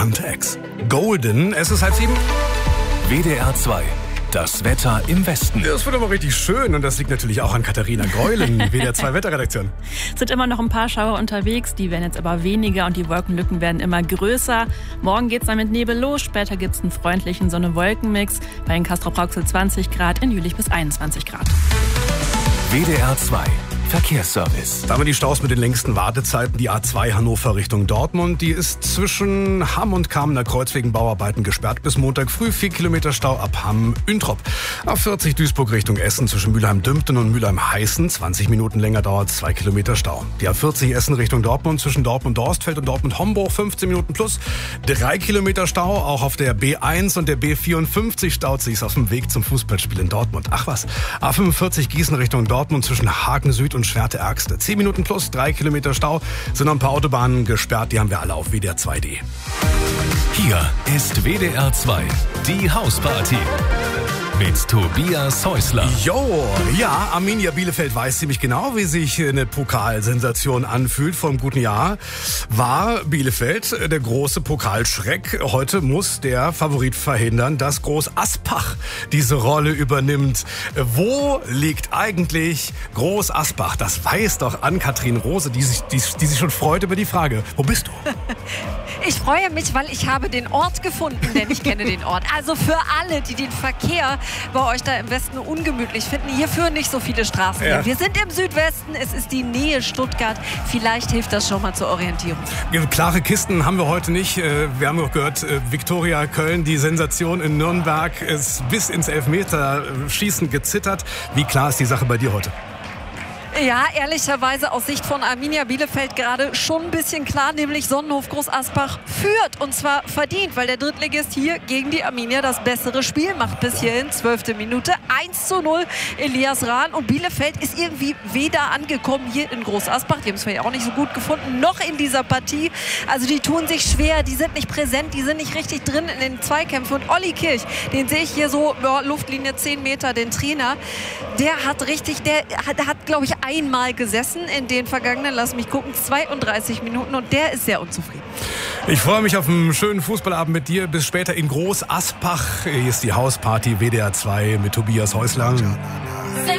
Hunt X. Golden, es ist 6:30. WDR 2. Das Wetter im Westen. Das wird aber richtig schön und das liegt natürlich auch an Katharina Greulen, WDR 2 Wetterredaktion. Es sind immer noch ein paar Schauer unterwegs, die werden jetzt aber weniger und die Wolkenlücken werden immer größer. Morgen geht's dann mit Nebel los, später gibt's einen freundlichen Sonne-Wolken-Mix. Bei den Castrop-Rauxel 20 Grad, in Jülich bis 21 Grad. WDR 2. Verkehrsservice. Da haben wir die Staus mit den längsten Wartezeiten. Die A2 Hannover Richtung Dortmund, die ist zwischen Hamm und Kamener Kreuz wegen Bauarbeiten gesperrt bis Montag früh. 4 Kilometer Stau ab Hamm-Üntrop. A40 Duisburg Richtung Essen zwischen Mülheim-Dümpten und Mülheim-Heißen. 20 Minuten länger dauert, 2 Kilometer Stau. Die A40 Essen Richtung Dortmund zwischen Dortmund-Dorstfeld und Dortmund-Homburg. 15 Minuten plus. 3 Kilometer Stau. Auch auf der B1 und der B54 staut sich's auf dem Weg zum Fußballspiel in Dortmund. Ach was. A45 Gießen Richtung Dortmund zwischen Hagen Süd und Schwerte-Ergste. 10 Minuten plus, 3 Kilometer Stau. Sind noch ein paar Autobahnen gesperrt, die haben wir alle auf WDR 2.de. Hier ist WDR 2, die Hausparty. Mit Tobias Häusler. Jo, ja, Arminia Bielefeld weiß ziemlich genau, wie sich eine Pokalsensation anfühlt. Vor einem guten Jahr war Bielefeld der große Pokalschreck. Heute muss der Favorit verhindern, dass Groß Asbach diese Rolle übernimmt. Wo liegt eigentlich Groß Asbach? Das weiß doch Ann-Kathrin Rose, die sich schon freut über die Frage. Wo bist du? Ich freue mich, weil ich habe den Ort gefunden, denn ich kenne den Ort. Also für alle, die den Verkehr bei euch da im Westen ungemütlich finden, hier führen nicht so viele Straßen. Ja. Wir sind im Südwesten, es ist die Nähe Stuttgart. Vielleicht hilft das schon mal zur Orientierung. Klare Kisten haben wir heute nicht. Wir haben auch gehört, Viktoria Köln, die Sensation in Nürnberg, ist bis ins Elfmeterschießen gezittert. Wie klar ist die Sache bei dir heute? Ja, ehrlicherweise aus Sicht von Arminia Bielefeld gerade schon ein bisschen klar, nämlich Sonnenhof Groß Asbach führt und zwar verdient, weil der Drittligist hier gegen die Arminia das bessere Spiel macht bis hierhin, 12. Minute, 1:0 Elias Rahn und Bielefeld ist irgendwie weder angekommen hier in Groß Asbach, die haben es vielleicht auch nicht so gut gefunden, noch in dieser Partie, also die tun sich schwer, die sind nicht präsent, die sind nicht richtig drin in den Zweikämpfen und Olli Kirch, den sehe ich hier so, Luftlinie 10 Meter, den Trainer, der hat glaube ich, einmal gesessen in den vergangenen, lass mich gucken, 32 Minuten und der ist sehr unzufrieden. Ich freue mich auf einen schönen Fußballabend mit dir. Bis später in Groß Asbach. Hier ist die Hausparty WDR 2 mit Tobias Häusler.